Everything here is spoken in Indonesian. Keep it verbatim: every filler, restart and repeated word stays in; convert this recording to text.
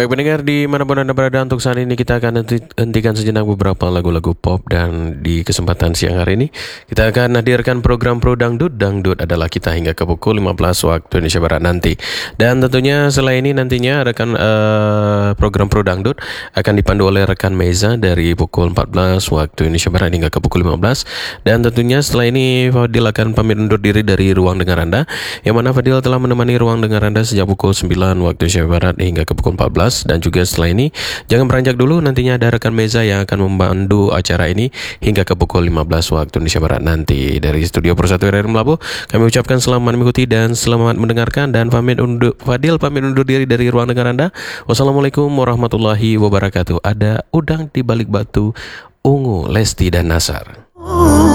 Baik pendengar dimanapun Anda berada, untuk saat ini kita akan henti- hentikan sejenak beberapa lagu-lagu pop. Dan di kesempatan siang hari ini kita akan hadirkan program Pro Dangdut. Dangdut adalah kita hingga ke pukul lima belas waktu Indonesia Barat nanti. Dan tentunya setelah ini nantinya rekan uh, program Pro Dangdut akan dipandu oleh rekan Meza dari pukul empat belas waktu Indonesia Barat hingga ke pukul lima belas. Dan tentunya setelah ini Fadil akan pamit undur diri dari ruang dengar Anda, yang mana Fadil telah menemani ruang dengar Anda sejak pukul sembilan waktu Indonesia Barat hingga ke pukul empat belas. Dan juga setelah ini jangan beranjak dulu, nantinya ada rekan Meza yang akan membantu acara ini hingga ke pukul lima belas waktu Indonesia Barat nanti. Dari studio Persatu R R Melabu kami ucapkan selamat mengikuti dan selamat mendengarkan, dan pamit undur Fadil pamit undur diri dari ruang dengar Anda. Wassalamualaikum warahmatullahi wabarakatuh. Ada udang di balik batu, Ungu, Lesti dan Nasar.